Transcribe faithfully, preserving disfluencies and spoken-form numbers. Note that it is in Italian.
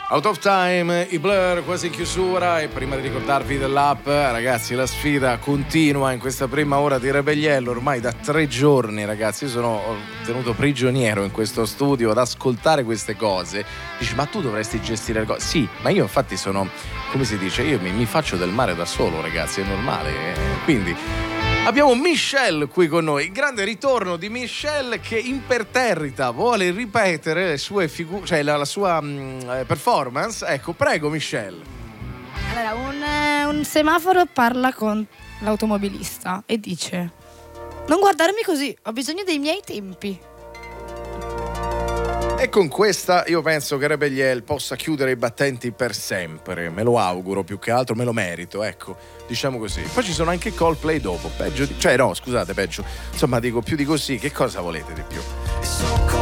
Out of Time, i Blur quasi in chiusura. E prima di ricordarvi dell'app, ragazzi, la sfida continua in questa prima ora di Rebelliello. Ormai da tre giorni, ragazzi, io sono tenuto prigioniero in questo studio ad ascoltare queste cose. Dici, ma tu dovresti gestire le cose. Sì, ma io infatti sono, come si dice, io mi, mi faccio del mare da solo, ragazzi, è normale. Quindi abbiamo Michelle qui con noi, il grande ritorno di Michelle che imperterrita vuole ripetere le sue figure, cioè la, la sua mh, performance. Ecco, prego Michelle. Allora, un, un semaforo parla con l'automobilista e dice: non guardarmi così, ho bisogno dei miei tempi. E con questa io penso che Rebelliel possa chiudere i battenti per sempre, me lo auguro, più che altro me lo merito, ecco, diciamo così. Poi ci sono anche Coldplay dopo, peggio di... cioè no, scusate, peggio, insomma dico più di così, che cosa volete di più?